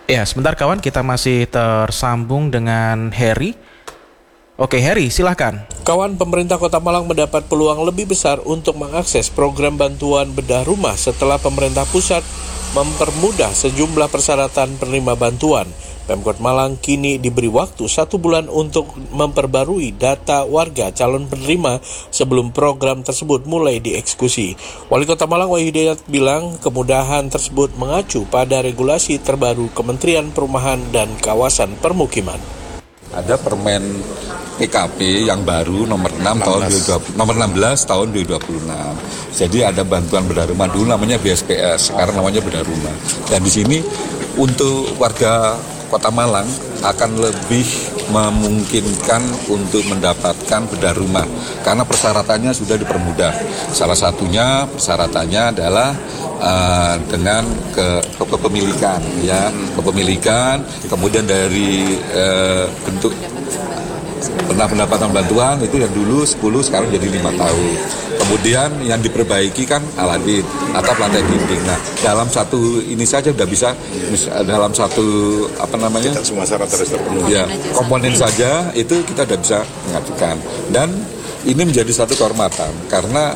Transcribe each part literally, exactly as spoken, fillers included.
Ya, sebentar kawan, kita masih tersambung dengan Heri. Oke, Heri, silahkan. Kawan, pemerintah Kota Malang mendapat peluang lebih besar untuk mengakses program bantuan bedah rumah setelah pemerintah pusat mempermudah sejumlah persyaratan penerima bantuan. Pemkot Malang kini diberi waktu satu bulan untuk memperbarui data warga calon penerima sebelum program tersebut mulai dieksekusi. Wali Kota Malang Wahyu Hidayat bilang kemudahan tersebut mengacu pada regulasi terbaru Kementerian Perumahan dan Kawasan Permukiman. Ada Permen P K P yang baru nomor enam tahun dua ribu dua puluh, nomor enam belas tahun dua ribu dua puluh enam. Jadi ada bantuan bedah rumah, dulu namanya B S P S, sekarang namanya bedah rumah. Dan di sini untuk warga Kota Malang akan lebih memungkinkan untuk mendapatkan bedah rumah karena persyaratannya sudah dipermudah. Salah satunya persyaratannya adalah uh, dengan ke, ke kepemilikan, ya, kepemilikan. Kemudian dari uh, bentuk pernah pendapatan bantuan itu yang dulu sepuluh sekarang jadi lima tahun. Kemudian yang diperbaiki kan aladin atau lantai dinding. Nah, dalam satu ini saja sudah bisa dalam satu apa namanya? Kita semua syarat harus terpenuhi. Ya, komponen saja itu kita sudah bisa mengajukan. Dan ini menjadi satu kehormatan karena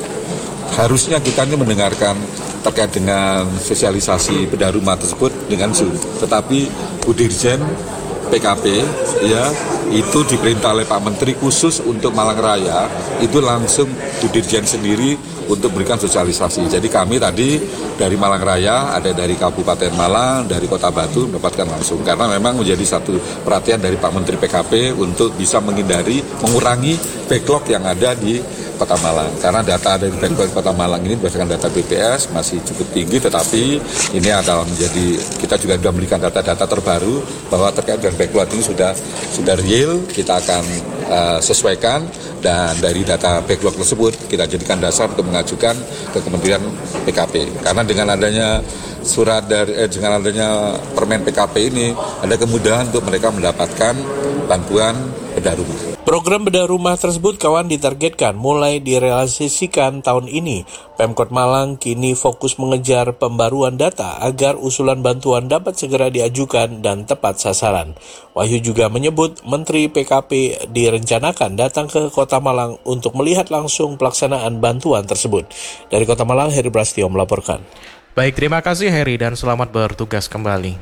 harusnya kita ini mendengarkan terkait dengan sosialisasi bedah rumah tersebut dengan Zoom. Tetapi Bu Dirjen P K P ya itu diperintah oleh Pak Menteri khusus untuk Malang Raya, itu langsung Bu Dirjen sendiri untuk berikan sosialisasi. Jadi kami tadi dari Malang Raya, ada dari Kabupaten Malang, dari Kota Batu mendapatkan langsung. Karena memang menjadi satu perhatian dari Pak Menteri P K P untuk bisa menghindari, mengurangi backlog yang ada di Kota Malang. Karena data dari backlog Kota Malang ini berdasarkan data B P S masih cukup tinggi, tetapi ini adalah menjadi, kita juga sudah memberikan data-data terbaru bahwa terkait dengan backlog ini sudah sudah real, kita akan uh, sesuaikan, dan dari data backlog tersebut kita jadikan dasar untuk mengajukan ke Kementerian P K P. Karena dengan adanya surat dari eh, dengan adanya Permen P K P ini ada kemudahan untuk mereka mendapatkan bantuan bedah rumah. Program bedah rumah tersebut kawan ditargetkan mulai direalisasikan tahun ini. Pemkot Malang kini fokus mengejar pembaruan data agar usulan bantuan dapat segera diajukan dan tepat sasaran. Wahyu juga menyebut Menteri P K P direncanakan datang ke Kota Malang untuk melihat langsung pelaksanaan bantuan tersebut. Dari Kota Malang, Heri Brastio melaporkan. Baik, terima kasih Heri dan selamat bertugas kembali.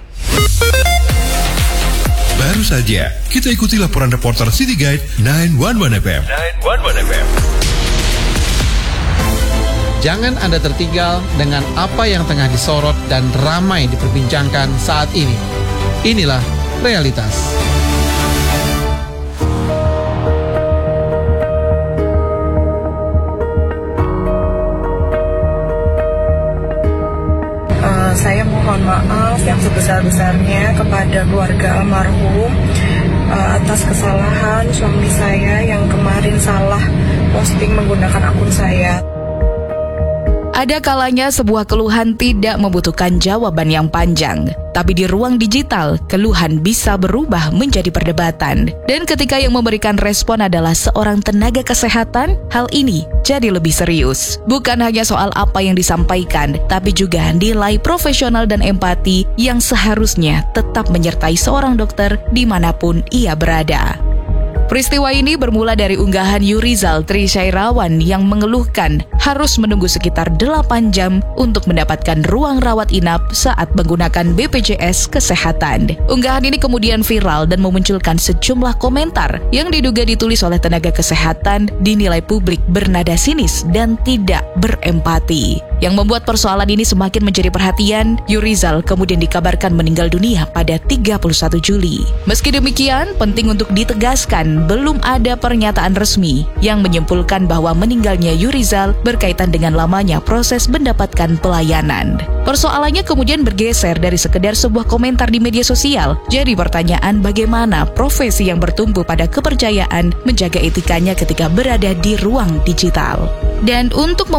Baru saja kita ikuti laporan reporter City Guide sembilan satu satu F M. sembilan satu satu F M. Jangan Anda tertinggal dengan apa yang tengah disorot dan ramai diperbincangkan saat ini. Inilah realitas. Saya mohon maaf yang sebesar-besarnya kepada keluarga almarhum uh, atas kesalahan suami saya yang kemarin salah posting menggunakan akun saya. Ada kalanya sebuah keluhan tidak membutuhkan jawaban yang panjang, tapi di ruang digital, keluhan bisa berubah menjadi perdebatan. Dan ketika yang memberikan respon adalah seorang tenaga kesehatan, hal ini jadi lebih serius. Bukan hanya soal apa yang disampaikan, tapi juga nilai profesional dan empati yang seharusnya tetap menyertai seorang dokter dimanapun ia berada. Peristiwa ini bermula dari unggahan Yurizal Tri Syairawan yang mengeluhkan harus menunggu sekitar delapan jam untuk mendapatkan ruang rawat inap saat menggunakan B P J S Kesehatan. Unggahan ini kemudian viral dan memunculkan sejumlah komentar yang diduga ditulis oleh tenaga kesehatan dinilai publik bernada sinis dan tidak berempati. Yang membuat persoalan ini semakin menjadi perhatian, Yurizal kemudian dikabarkan meninggal dunia pada tiga puluh satu Juli. Meski demikian, penting untuk ditegaskan belum ada pernyataan resmi yang menyimpulkan bahwa meninggalnya Yurizal berkaitan dengan lamanya proses mendapatkan pelayanan. Persoalannya kemudian bergeser dari sekedar sebuah komentar di media sosial, jadi pertanyaan bagaimana profesi yang bertumbuh pada kepercayaan menjaga etikanya ketika berada di ruang digital. Dan untuk